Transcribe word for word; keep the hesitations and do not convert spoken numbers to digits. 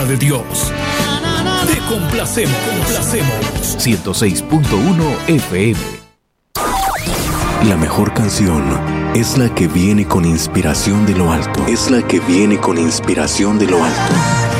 de Dios. Te complacemos, complacemos. ciento seis punto uno F M. La mejor canción es la que viene con inspiración de lo alto. Es la que viene con inspiración de lo alto.